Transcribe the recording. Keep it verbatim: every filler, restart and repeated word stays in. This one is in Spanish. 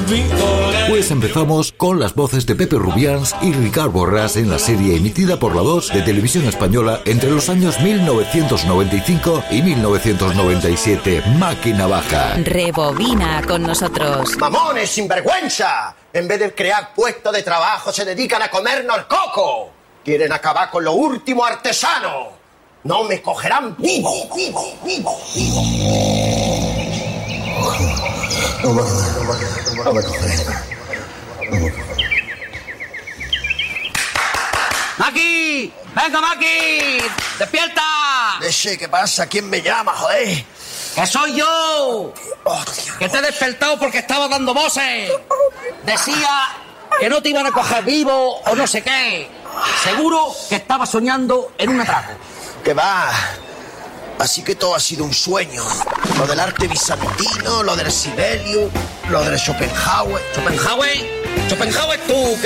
Pues empezamos con las voces de Pepe Rubians y Ricard Borràs en la serie emitida por la dos de Televisión Española entre los años mil novecientos noventa y cinco y mil novecientos noventa y siete. Máquina Baja. Rebobina con nosotros. ¡Mamones, sinvergüenza! En vez de crear puestos de trabajo, se dedican a comernos el coco. Quieren acabar con lo último artesano. No me cogerán vivo, vivo, vivo, vivo. No me, no me, no me cogeré. No me cogeré. ¡Maki! ¡Venga, Maki! ¡Despierta! Ese, ¿qué pasa? ¿Quién me llama, joder? ¡Que soy yo! Oh, Dios. ¡Que te he despertado porque estaba dando voces! Decía que no te iban a coger vivo o no sé qué. Seguro que estaba soñando en un atraco. ¿Qué va? Así que todo ha sido un sueño. Lo del arte bizantino, lo del Sibelius, lo del Schopenhauer. ¿Schopenhauer? ¿Schopenhauer tú?